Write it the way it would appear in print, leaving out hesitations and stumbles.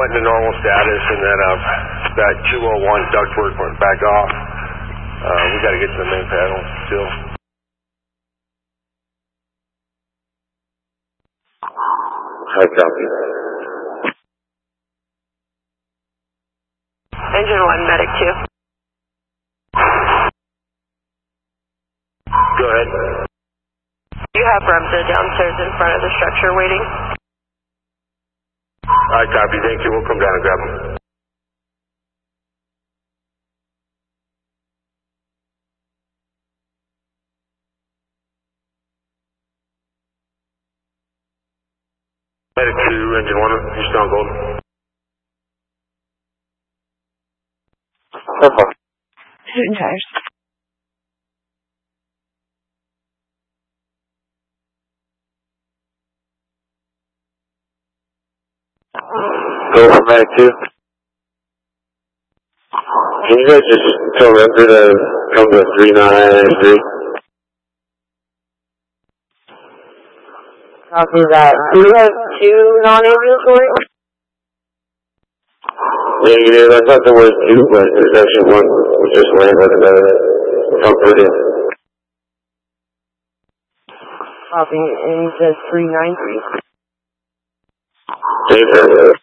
went into normal status, and then that 201 ductwork went back off. We got to get to the main panel still. High copy. Engine 1, medic 2. Go ahead. You have Bremza downstairs in front of the structure waiting. High copy, thank you. We'll come down and grab them. Medic 2, engine 1, you're still on gold. Purple. Shooting tires. Go for medic 2. Can you guys just tell Renfrew to come to 3993? Copy that. Do we have 2 non-ambulatory? Negative, I thought there was 2, but there's actually 1. We just landed from Purdue. Copy, and he says 393. David.